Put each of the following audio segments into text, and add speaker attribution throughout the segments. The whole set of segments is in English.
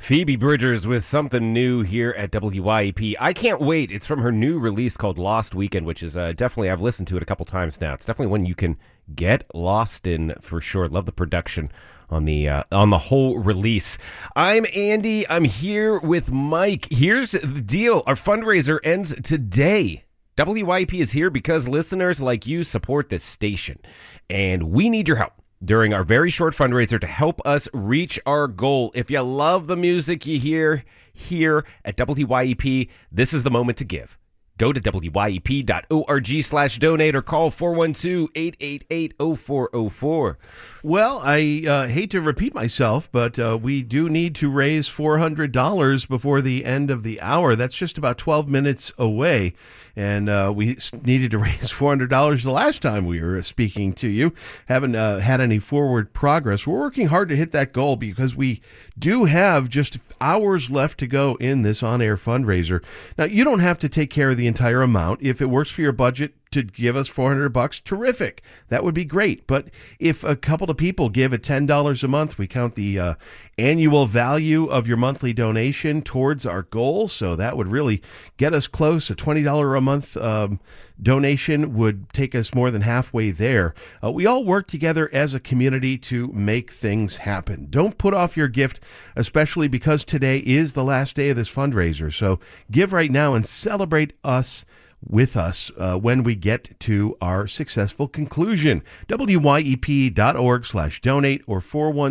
Speaker 1: Phoebe Bridgers with something new here at WYEP. I can't wait. It's from her new release called Lost Weekend, which is definitely, I've listened to it a couple times now. It's definitely one you can get lost in for sure. Love the production on the whole release. I'm Andy. I'm here with Mike. Here's the deal. Our fundraiser ends today. WYEP is here because listeners like you support this station, and we need your help during our very short fundraiser to help us reach our goal. If you love the music you hear here at WYEP, this is the moment to give. Go to wyep.org/donate or call 412-888-0404.
Speaker 2: Well, I hate to repeat myself, but we do need to raise $400 before the end of the hour. That's just about 12 minutes away. And we needed to raise $400 the last time we were speaking to you. Haven't had any forward progress. We're working hard to hit that goal because we do have just hours left to go in this on-air fundraiser. Now, you don't have to take care of the entire amount. If it works for your budget to give us $400, terrific. That would be great. But if a couple of people give at $10 a month, we count the annual value of your monthly donation towards our goal. So that would really get us close. A $20 a month donation would take us more than halfway there. We all work together as a community to make things happen. Don't put off your gift, especially because today is the last day of this fundraiser. So give right now and celebrate us with us when we get to our successful conclusion. wyep.org/donate or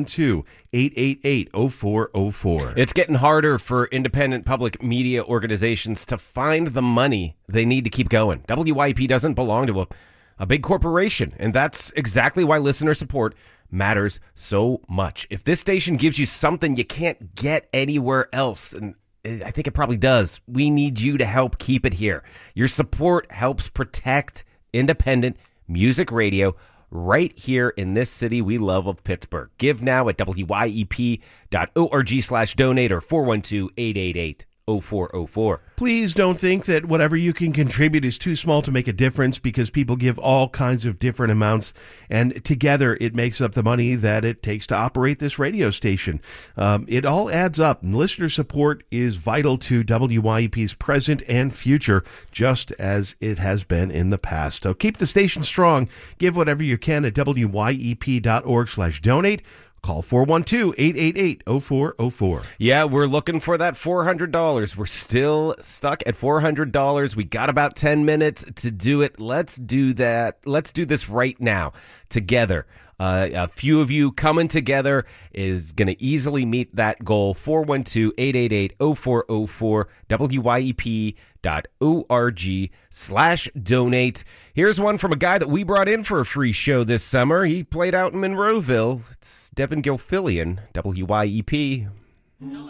Speaker 2: 412-888-0404.
Speaker 1: It's getting harder for independent public media organizations to find the money they need to keep going. WYEP doesn't belong to a big corporation, and that's exactly why listener support matters so much. If this station gives you something you can't get anywhere else, and I think it probably does, we need you to help keep it here. Your support helps protect independent music radio right here in this city we love of Pittsburgh. Give now at wyep.org/donate or 412-888-0404.
Speaker 2: Please don't think that whatever you can contribute is too small to make a difference, because people give all kinds of different amounts, and together it makes up the money that it takes to operate this radio station. It all adds up, and listener support is vital to WYEP's present and future, just as it has been in the past. So keep the station strong. Give whatever you can at wyep.org/donate. Call 412-888-0404.
Speaker 1: Yeah, we're looking for that $400. We're still stuck at $400. We got about 10 minutes to do it. Let's do that. Let's do this right now together. A few of you coming together is going to easily meet that goal. 412-888-0404, wyep.org/donate. Here's one from a guy that we brought in for a free show this summer. He played out in Monroeville. It's Devin Gilfillian, WYEP.